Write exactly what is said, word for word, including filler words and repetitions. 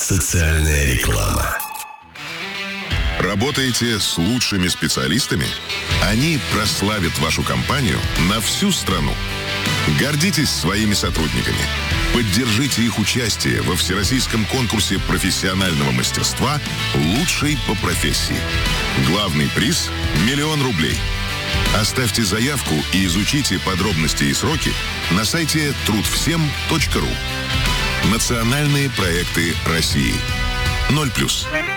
Социальная реклама. Работаете с лучшими специалистами? Они прославят вашу компанию на всю страну. Гордитесь своими сотрудниками. Поддержите их участие во всероссийском конкурсе профессионального мастерства «Лучший по профессии». Главный приз – миллион рублей. Оставьте заявку и изучите подробности и сроки на сайте труд всем точка ру. Национальные проекты России. ноль плюс.